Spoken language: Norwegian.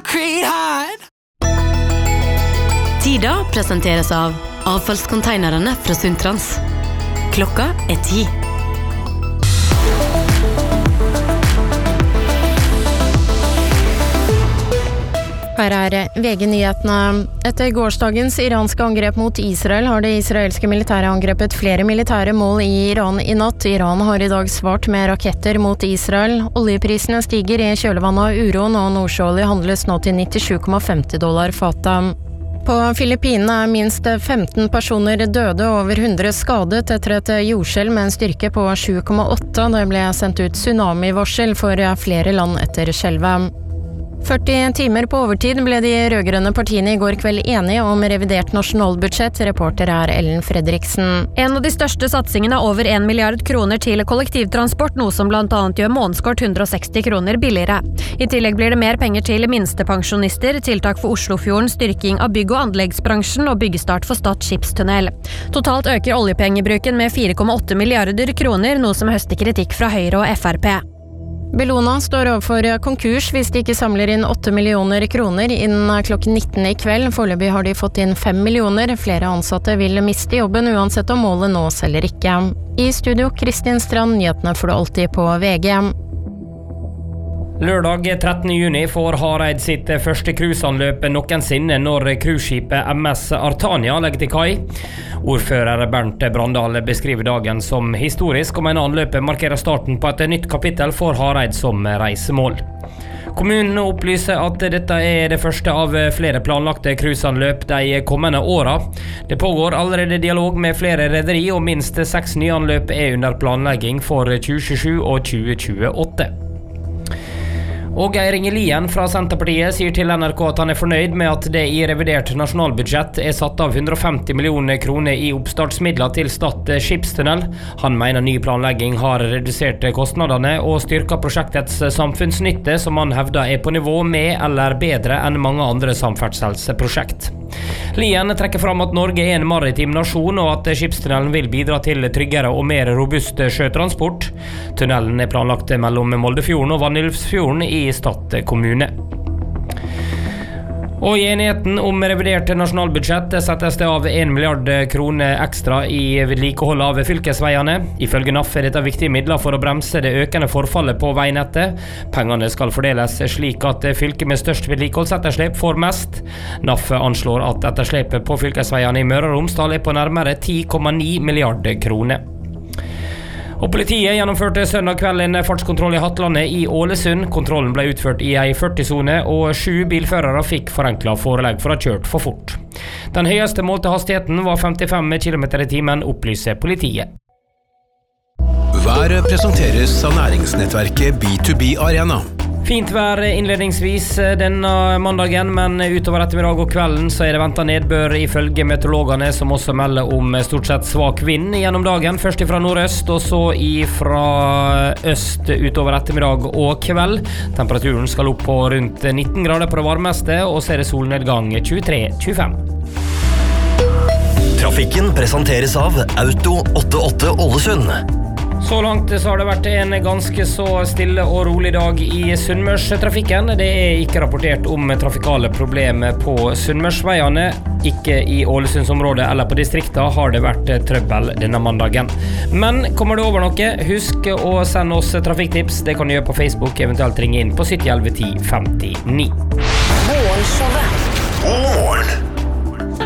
concrete hard. Tida presenteres av avfallskonteinerne fra Sundtrans. Klokka 10. Her VG-nyhetene. Etter gårsdagens iranske angrep mot Israel har det israelske militæret angrepet flere militære mål i Iran i natt. Iran har i dag svart med raketter mot Israel. Oljeprisene stiger i kjølvannet av uroen, og nordsjøolje handles nå til $97,50 fatet. På Filippinene minst 15 personer døde og over 100 skadet etter et jordskjelv med en styrke på 7,8. Det ble sendt ut tsunami-varsel for flere land etter skjelvet. 40 timer på overtid ble de rødgrønne partiene i går kveld enige om revidert nasjonalbudsjett. Reporter Ellen Fredriksen. En av de største satsingene er over 1 milliard kroner til kollektivtransport, noe som blant annet gjør månedskort 160 kroner billigere. I tillegg blir det mer penger til minstepensjonister, tiltak for Oslofjorden, styrking av bygg- og anleggsbransjen og byggestart for Stad skipstunnel. Totalt øker oljepengebruken med 4,8 milliarder kroner, noe som høster kritikk fra Høyre og FrP. Bellona står overfor konkurs hvis de ikke samler inn 8 millioner kroner innen klokken 19 i kveld. Foreløpig har de fått inn 5 millioner. Flere ansatte vil miste jobben uansett om målet nås eller ikke. I studio Kristin Strand, nyhetene får du alltid på VG. Lørdag 13. juni får Hareid sitt første cruiseanløp noensinne når cruiseskipet MS Artania legger til kai. Ordfører Bernt Brandal beskriver dagen som historisk, og mener anløpet markerer starten på et nytt kapittel for Hareid som reisemål. Kommunen opplyser at dette er det første av flere planlagte cruiseanløp de kommende åra. Det pågår allerede dialog med flere rederi, og minst 6 nye anløp er under planlegging for 2027 og 2028. Og Geir Inge Lien fra Senterpartiet sier til NRK at han er fornøyd med at det i revidert nasjonalbudsjett er satt av 150 millioner kroner i oppstartsmidler til Stad skipstunnel. Han mener ny planlegging har redusert kostnadene og styrket prosjektets samfunnsnytte, som han hevder er på nivå med eller bedre enn mange andre samferdselsprosjekt. Lien trekker fram at Norge er en maritim nasjon, og at skipstunnelen vil bidra til tryggere og mer robust sjøtransport. Tunnelen er planlagt mellom Moldefjorden og Vannylfsfjorden i Stad kommune. Og i enigheten om revidert nasjonalbudsjett settes det av 1 milliard kroner ekstra i vedlikehold av fylkesveiene. Ifølge NAF er dette viktige midler for å bremse det økende forfallet på veinettet. Pengene skal fordeles slik at fylket med størst vedlikeholdsetterslep får mest. NAF anslår at etterslepet på fylkesveiene i Møre og Romsdal er på nærmere 10,9 milliarder kroner. Og politiet gjennomførte søndag kveld en fartskontroll i Hattlandet i Ålesund. Kontrollen ble utført i en 40-sone, og 7 bilførere fikk forenklet forelegg for å ha kjørt for fort. Den høyeste målte hastigheten var 55 km/t, opplyser politiet. Været presenteres av næringsnettverket B2B Arena. Fint vær innledningsvis denne mandagen, men utover ettermiddag og kvelden så er det ventet nedbør ifølge meteorologene, som også melder om stort sett svak vind gjennom dagen. Først fra nordøst, og så fra øst utover ettermiddag og kveld. Temperaturen skal opp på rundt 19 grader på det varmeste, og så er det solnedgang 23-25. Trafikken presenteres av Auto 88 Ålesund. Så langt så har det vært en ganske så stille og rolig dag i Sunnmørstrafikken. Det er ikke rapportert om trafikale problemer på Sunnmørsveiene. Ikke i Ålesundsområdet eller på distrikta har det vært trøbbel denne mandagen. Men kommer det over noe, husk å sende oss trafikktips. Det kan du gjøre på Facebook, eventuelt ringe inn på 7011 10 59. Morgenshowet.